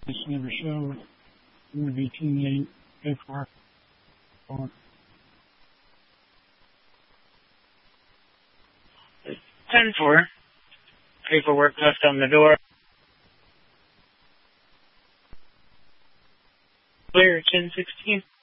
This never showed. I'm going to be team 8, paperwork. 10-4. Paperwork left on the door. Clear 10-16.